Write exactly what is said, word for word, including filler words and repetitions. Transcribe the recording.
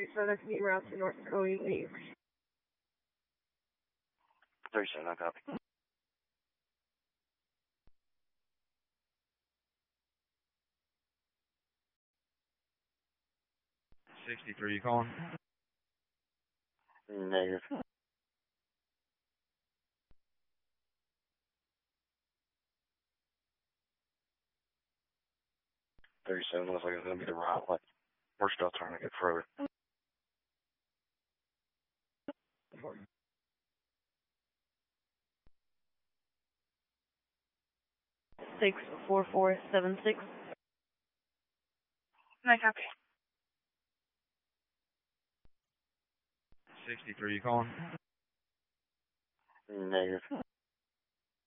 thirty-seven, meet route to North Dakota, eight. thirty-seven, I copy. sixty-three, you calling? Negative. thirty-seven looks like it's going to be the right way. We're still trying to get further. Six four four seven six. I copy. sixty-three, you calling? Negative.